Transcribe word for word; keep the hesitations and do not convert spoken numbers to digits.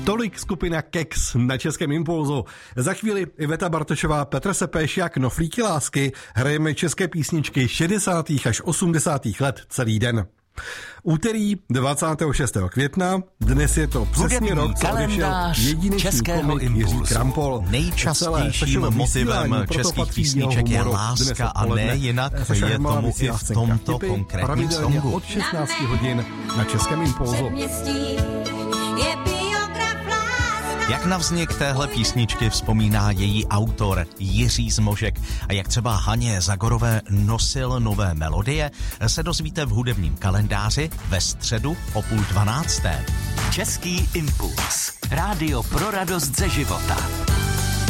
Tolik skupina Keks na Českém impulzu. Za chvíli Iveta Bartošová, Petr Sepeš, jak Knoflíky lásky. Hrajeme české písničky šedesátých až osmdesátých let celý den. Úterý dvacátého šestého května, dnes je to přesně rok, co odešel jedinečný komik Jiří Krampol. Nejčastějším motivem českých písniček je láska a ne jinak je tomu i v tomto konkrétním songu. Od šestnácti hodin na Českém impulzu. Jak na vznik téhle písničky vzpomíná její autor Jiří Zmožek a jak třeba Haně Zagorové nosil nové melodie, se dozvíte v hudebním kalendáři ve středu o půl dvanácté. Český impuls. Rádio pro radost ze života.